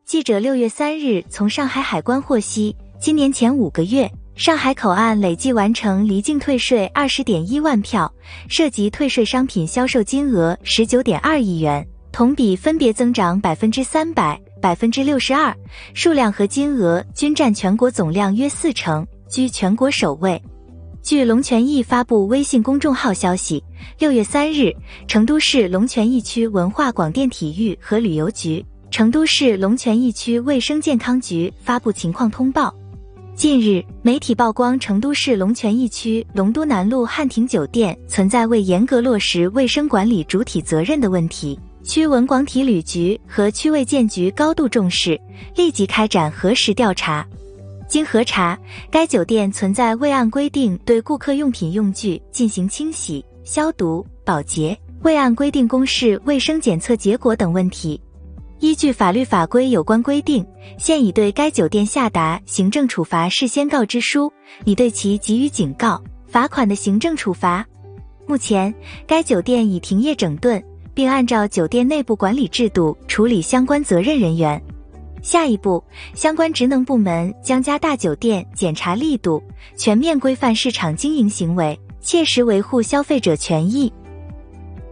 记者6月3日从上海海关获悉，今年前5个月，上海口岸累计完成离境退税 20.1 万票，涉及退税商品销售金额 19.2 亿元，同比分别增长 300%、62%，数量和金额均占全国总量约40%，居全国首位。据龙泉驿发布微信公众号消息，6月3日，成都市龙泉驿区文化广电体育和旅游局、成都市龙泉驿区卫生健康局发布情况通报。近日，媒体曝光成都市龙泉驿区龙都南路汉庭酒店存在未严格落实卫生管理主体责任的问题，区文广体旅局和区卫健局高度重视，立即开展核实调查。经核查，该酒店存在未按规定对顾客用品用具进行清洗、消毒、保洁，未按规定公示卫生检测结果等问题。依据法律法规有关规定，现已对该酒店下达行政处罚事先告知书，拟对其给予警告、罚款的行政处罚。目前，该酒店已停业整顿，并按照酒店内部管理制度处理相关责任人员。下一步，相关职能部门将加大酒店检查力度，全面规范市场经营行为，切实维护消费者权益。